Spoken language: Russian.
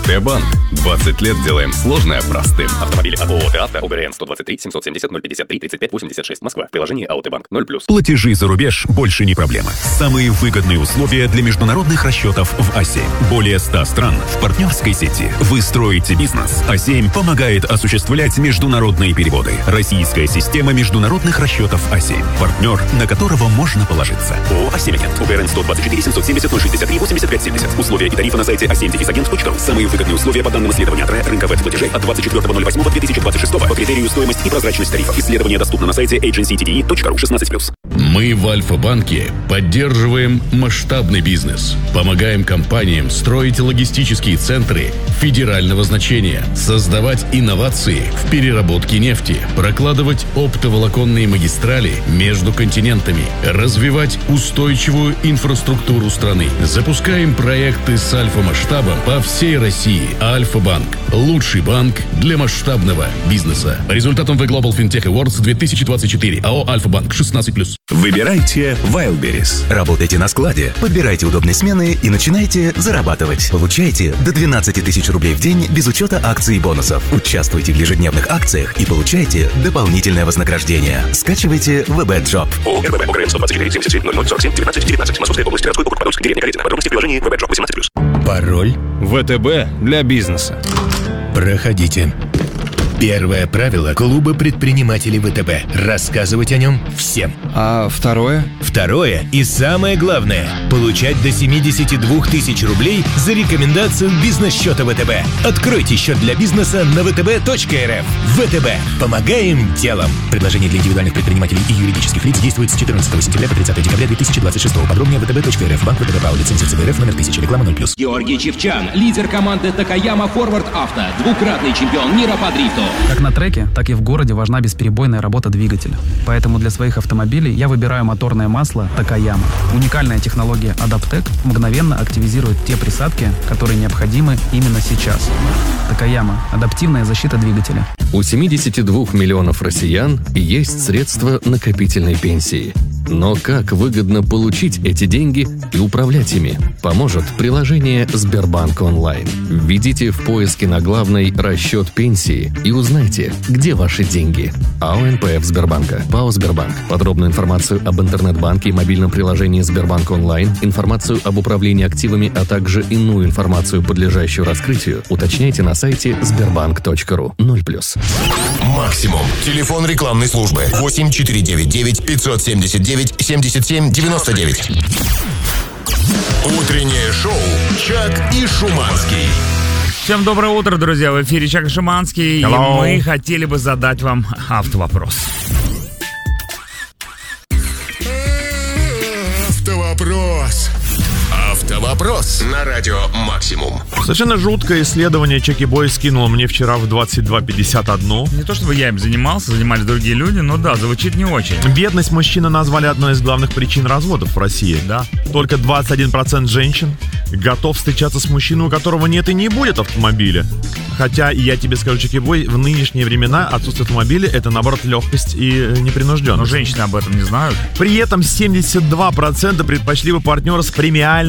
АОТ Банк. 20 лет делаем сложное простым. Автомобили от ООО «Авто», ОГРН 123 770 053 35 86, Москва. Приложение АОТ Банк 0+. Платежи за рубеж больше не проблема. Самые выгодные условия для международных расчетов в А7. Более 100 стран в партнерской сети. Вы строите бизнес. А7 помогает осуществлять международные переводы. Российская система международных расчетов А7. Партнер, на которого можно положиться. ООО «А7 Агент». ОГРН 124 770 063 85 70. Условия и тарифы на сайте a7-agent.ru. Самые выгодные условия по данным исследования от рынка веб-платежей от 24.08.2026 по критерию стоимость и прозрачность тарифов. Исследование доступно на сайте agencytde.ru 16+. Мы в Альфа-банке поддерживаем масштабный бизнес, помогаем компаниям строить логистические центры федерального значения, создавать инновации в переработке нефти, прокладывать оптоволоконные магистрали между континентами, развивать устойчивую инфраструктуру страны. Запускаем проекты с альфа-масштабом по всей России. Альфа-банк – лучший банк для масштабного бизнеса. По результатам The Global FinTech Awards 2024. АО «Альфа-банк» 16+. Выбирайте Wildberries. Работайте на складе, подбирайте удобные смены и начинайте зарабатывать. Получайте до 12 тысяч рублей в день без учета акций и бонусов. Участвуйте в ежедневных акциях и получайте дополнительное вознаграждение. Скачивайте WebEdJob. ОГРБ, ОГРН 124 77 0047 19 19. Московская область, городской округ, Подольск, деревня Калитина. Подробности в приложении WebEdJob 18+. Пароль ВТБ для бизнеса. проходите. Первое правило клуба предпринимателей ВТБ – рассказывать о нем всем. А второе? Второе и самое главное – получать до 72 тысяч рублей за рекомендацию бизнес-счета ВТБ. Откройте счет для бизнеса на vtb.rf. ВТБ. Помогаем делом. Предложение для индивидуальных предпринимателей и юридических лиц действует с 14 сентября по 30 декабря 2026. Подробнее vtb.rf. Банк ВТБ ПАО. Лицензия ЦБРФ номер 1000. Реклама 0+. Георгий Чевчан, лидер команды Такаяма Форвард Авто, двукратный чемпион мира по дрифту. Как на треке, так и в городе важна бесперебойная работа двигателя. Поэтому для своих автомобилей я выбираю моторное масло Такаяма. Уникальная технология Adaptec мгновенно активизирует те присадки, которые необходимы именно сейчас. Такаяма – адаптивная защита двигателя. У 72 миллионов россиян есть средства накопительной пенсии. Но как выгодно получить эти деньги и управлять ими, поможет приложение Сбербанк онлайн. Введите в поиске на главной «Расчет пенсии» и узнайте, где ваши деньги. АО НПФ Сбербанка. ПАО Сбербанк. Подробную информацию об интернет-банке и мобильном приложении Сбербанк онлайн, информацию об управлении активами, а также иную информацию, подлежащую раскрытию, уточняйте на сайте sberbank.ru. 0+. Максимум. Телефон рекламной службы 8499 579 77 99. Утреннее шоу «Чак и Шуманский». Всем доброе утро, друзья. В эфире Чак и Шуманский. Hello. И мы хотели бы задать вам автовопрос. Автовопрос. Автовопрос на радио «Максимум». Совершенно жуткое исследование Чеки-бой скинул мне вчера в 22:51. Не то чтобы я им занимались другие люди, но да, звучит не очень. Бедность мужчины назвали одной из главных причин разводов в России. Да. Только 21% женщин готов встречаться с мужчиной, у которого нет и не будет автомобиля. Хотя, я тебе скажу, Чеки-бой, в нынешние времена отсутствие автомобиля — это, наоборот, легкость и непринужденность. Но женщины об этом не знают. При этом 72% предпочли бы партнера с премиальным